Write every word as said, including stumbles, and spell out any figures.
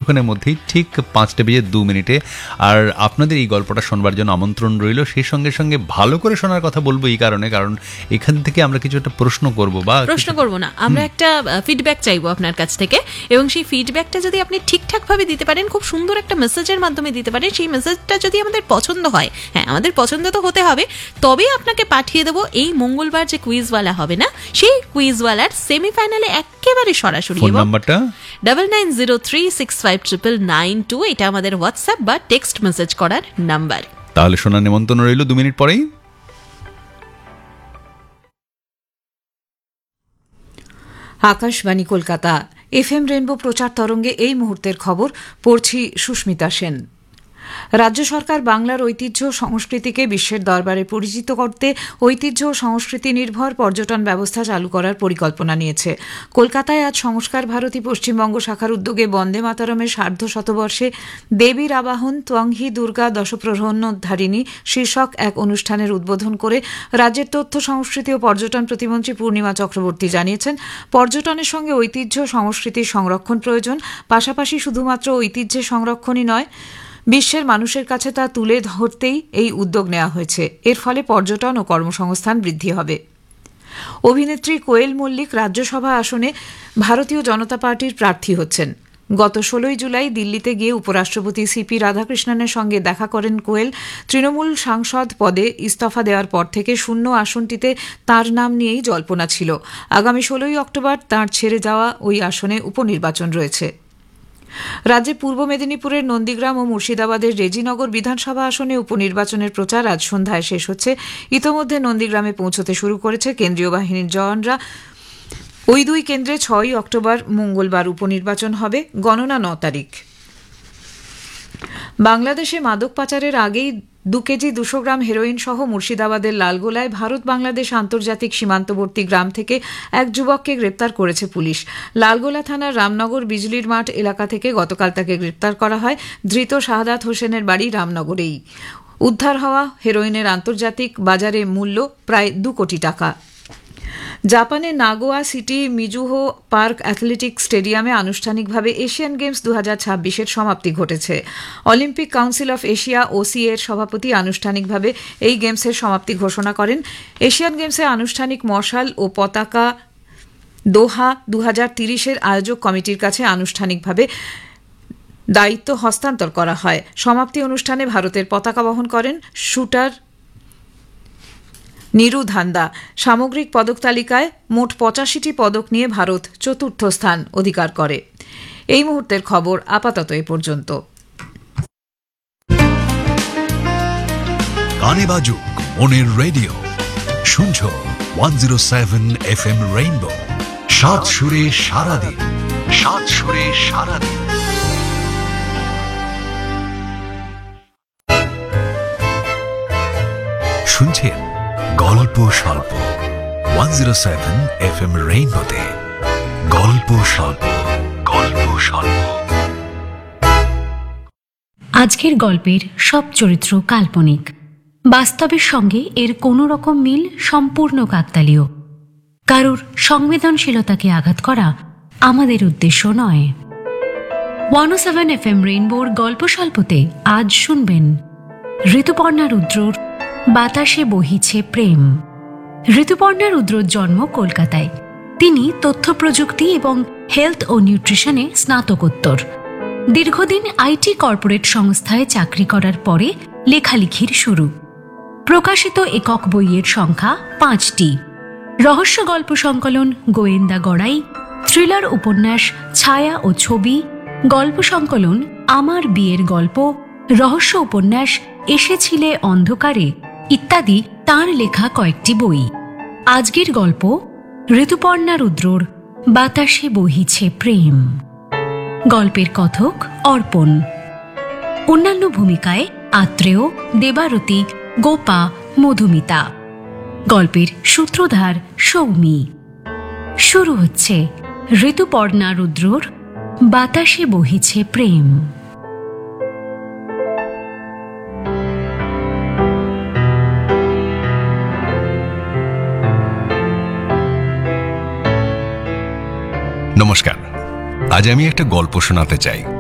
কিছুক্ষণের মধ্যেই ঠিক পাঁচটা বেজে দু মিনিটে। আর আপনাদের এই গল্পটা শোনবার জন্য আমন্ত্রণ রইল। সেই সঙ্গে সঙ্গে ভালো করে শোনার কথা বলবো এই কারণে, কারণ এখান থেকে আমরা কিছু একটা প্রশ্ন করব, বা প্রশ্ন করব না, আমরা একটা ফিডব্যাক চাইবো আপনার কাছ থেকে, এবং সেই ফিডব্যাকটা যদি আপনি ঠিকঠাকভাবে দিতে পারেন, খুব সুন্দর একটা মেসেজের মাধ্যমে দিতে পারেন, সেই মেসেজটা যদি আমাদের পছন্দ হয়, হ্যাঁ আমাদের পছন্দ তো হতে হবে, তবে আপনাকে পাঠিয়ে দেবো এই মঙ্গলবার যে কুইজওয়ালা হবে না, সেই কুইজওয়ালার সেমিফাইনালে একেবারে সরাসরি। ফোন নাম্বারটা double nine zero three six five triple nine two, এটা আমাদের হোয়াটসঅ্যাপ বা টেক্সট মেসেজ করার নাম্বার। তাহলে শোনার নিমন্ত্রণ রইল দু মিনিট পরেই। Akashvani Kolkata, F M rainbow প্রচার তরঙ্গে এই মুহূর্তের খবর পড়ছি সুস্মিতা সেন। রাজ্য সরকার বাংলার ঐতিহ্য সংস্কৃতিকে বিশ্বের দরবারে পরিচিত করতে ঐতিহ্য ও সংস্কৃতি নির্ভর পর্যটন ব্যবস্থা চালু করার পরিকল্পনা নিয়েছে। কলকাতায় আজ সংস্কার ভারতী পশ্চিমবঙ্গ শাখার উদ্যোগে বন্দে মাতরমের সার্ধ শতবর্ষে দেবীর আবাহন ত্বংহি দুর্গা দশপ্রহ্নোদ্ধারিণী শীর্ষক এক অনুষ্ঠানের উদ্বোধন করে রাজ্যের তথ্য সংস্কৃতি ও পর্যটন প্রতিমন্ত্রী পূর্ণিমা চক্রবর্তী জানিয়েছেন, পর্যটনের সঙ্গে ঐতিহ্য সংস্কৃতির সংরক্ষণ প্রয়োজন। পাশাপাশি শুধুমাত্র ঐতিহ্যের সংরক্ষণই নয়, বিশ্বের মানুষের কাছে তা তুলে ধরতেই এই উদ্যোগ নেওয়া হয়েছে। এর ফলে পর্যটন ও কর্মসংস্থান বৃদ্ধি হবে। অভিনেত্রী কোয়েল মল্লিক রাজ্যসভা আসনে ভারতীয় জনতা পার্টির প্রার্থী হচ্ছেন। গত ষোলোই জুলাই দিল্লিতে গিয়ে উপরাষ্ট্রপতি সিপি রাধাকৃষ্ণনের সঙ্গে দেখা করেন কোয়েল। তৃণমূল সাংসদ পদে ইস্তফা দেওয়ার পর থেকে শূন্য আসনটিতে তার নাম নিয়েই জল্পনা ছিল। আগামী ষোলোই অক্টোবর তাঁর ছেড়ে যাওয়া ওই আসনে উপনির্বাচন রয়েছে। রাজ্যে পূর্ব মেদিনীপুরের নন্দীগ্রাম ও মুর্শিদাবাদের রেজিনগর বিধানসভা আসনে উপনির্বাচনের প্রচার আজ সন্ধ্যায় শেষ হচ্ছে। ইতোমধ্যে নন্দীগ্রামে পৌঁছতে শুরু করেছে কেন্দ্রীয় বাহিনীর জওয়ানরা। ওই দুই কেন্দ্রে ছয়ই অক্টোবর মঙ্গলবার উপনির্বাচন হবে, গণনা ন তারিখ। বাংলাদেশে মাদক পাচারের আগেই দু কেজি দুশো গ্রাম হেরোইন সহ মুর্শিদাবাদের লালগোলায় ভারত বাংলাদেশ আন্তর্জাতিক সীমান্তবর্তী গ্রাম থেকে এক যুবককে গ্রেপ্তার করেছে পুলিশ। লালগোলা থানার রামনগর বিজলির মাঠ এলাকা থেকে গতকাল তাকে গ্রেপ্তার করা হয়। ধৃত শাহাদাত হোসেনের বাড়ি রামনগরেই। উদ্ধার হওয়া হেরোইনের আন্তর্জাতিক বাজারে মূল্য প্রায় দু কোটি টাকা। জাপানের নাগোয়া সিটি মিজুহো পার্ক অ্যাথলেটিক স্টেডিয়ামে আনুষ্ঠানিকভাবে এশিয়ান গেমস দু হাজার ছাব্বিশের সমাপ্তি ঘটেছে। Olympic council of Asia OC এর সভাপতি আনুষ্ঠানিকভাবে এই গেমসের সমাপ্তি ঘোষণা করেন। এশিয়ান গেমসে আনুষ্ঠানিক মশাল ও পতাকা দোহা দু হাজার তিরিশের আয়োজক কমিটির কাছে আনুষ্ঠানিকভাবে দায়িত্ব হস্তান্তর করা হয়। সমাপ্তি অনুষ্ঠানে ভারতের পতাকা বহন করেন শুটার নিরু ধান্দা। সামগ্রিক পদক তালিকায় মোট পঁচাশিটি পদক নিয়ে ভারত চতুর্থ স্থান অধিকার করে। এই মুহূর্তের খবর আপাতত এ পর্যন্ত। গানে বাজুক মনের রেডিও, শুনছ one zero seven F M rainbow. সাত সুরে সারাদিন, সাত সুরে সারাদিন। শুনছেন গল্প স্বল্প one zero seven F M রেইনবোতে। গল্প স্বল্প, গল্প স্বল্প। আজকের গল্পের সব চরিত্র কাল্পনিক। বাস্তবের সঙ্গে এর কোনো রকম মিল সম্পূর্ণ কাকতালীয়। কারোর সংবেদনশীলতাকে আঘাত করা আমাদের উদ্দেশ্য নয়। ওয়ান ও সেভেন এফ এম রেইনবোর গল্প স্বল্পতে আজ শুনবেন ঋতুপর্ণা রুদ্রর বাতাসে বহিছে প্রেম। ঋতুপর্ণা রুদ্রর জন্ম কলকাতায়। তিনি তথ্য প্রযুক্তি এবং হেলথ ও নিউট্রিশনে স্নাতকোত্তর। দীর্ঘদিন আইটি কর্পোরেট সংস্থায় চাকরি করার পরে লেখালেখির শুরু। প্রকাশিত একক বইয়ের সংখ্যা পাঁচটি। রহস্য গল্প সংকলন গোয়েন্দা গড়াই, থ্রিলার উপন্যাস ছায়া ও ছবি, গল্প সংকলন আমার বিয়ের গল্প, রহস্য উপন্যাস এসেছিলে অন্ধকারে ইত্যাদি তাঁর লেখা কয়েকটি বই। আজকের গল্প ঋতুপর্ণা রুদ্রর বাতাসে বহিছে প্রেম। গল্পের কথক অর্পণ। অন্যান্য ভূমিকায় আত্রেয়, দেবারতী, গোপা, মধুমিতা। গল্পের সূত্রধার সৌমি। শুরু হচ্ছে ঋতুপর্ণা রুদ্রর বাতাসে বহিছে প্রেম। নমস্কার। আজ আমি একটা গল্প শোনাতে চাই।